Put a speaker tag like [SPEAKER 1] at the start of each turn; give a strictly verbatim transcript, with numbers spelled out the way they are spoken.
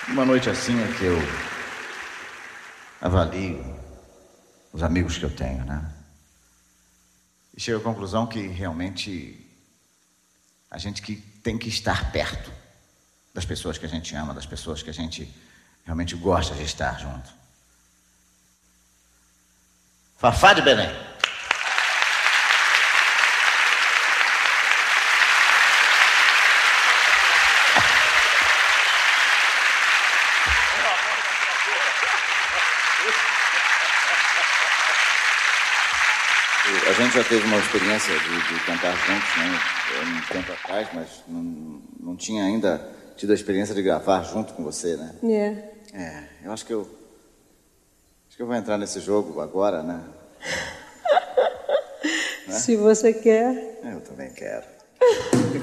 [SPEAKER 1] Uma noite assim é que eu avalio os amigos que eu tenho, né? E chego à conclusão que realmente a gente que tem que estar perto das pessoas que a gente ama, das pessoas que a gente realmente gosta de estar junto. Fafá de Belém. A gente já teve uma experiência de, de cantar juntos, né, um tempo atrás, mas não, não tinha ainda tido a experiência de gravar junto com você, né?
[SPEAKER 2] É.
[SPEAKER 1] É, eu acho que eu... Acho que eu vou entrar nesse jogo agora, né?
[SPEAKER 2] Se você quer.
[SPEAKER 1] Eu também quero.